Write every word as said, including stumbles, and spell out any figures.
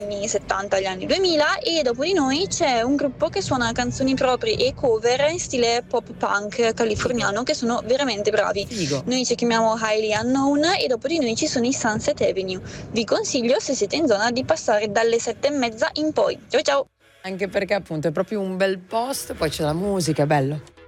anni settanta agli anni duemila, e dopo di noi c'è un gruppo che suona canzoni proprie e cover in stile pop punk californiano che sono veramente bravi. Figo. Noi ci chiamiamo Highly Unknown e dopo di noi ci sono i Sunset Avenue. Vi consiglio, se siete in zona, di passare dalle sette e mezza in poi. Ciao ciao! Anche perché appunto è proprio un bel posto, poi c'è la musica, è bello.